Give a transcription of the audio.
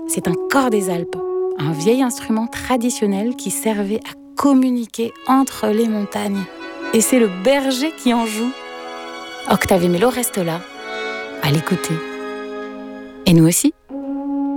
c'est un cor des Alpes, un vieil instrument traditionnel qui servait à communiquer entre les montagnes. Et c'est le berger qui en joue. Octave et Mélo restent là, à l'écouter. Et nous aussi.